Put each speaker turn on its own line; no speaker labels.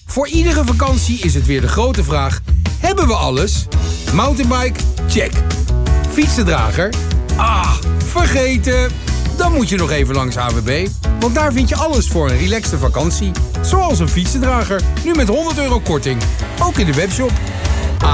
Voor iedere vakantie is het weer de grote vraag: hebben we alles? Mountainbike? Check. Fietsendrager? Ah, vergeten. Dan moet je nog even langs AWB, want daar vind je alles voor een relaxte vakantie. Zoals een fietsendrager, nu met €100 korting. Ook in de webshop.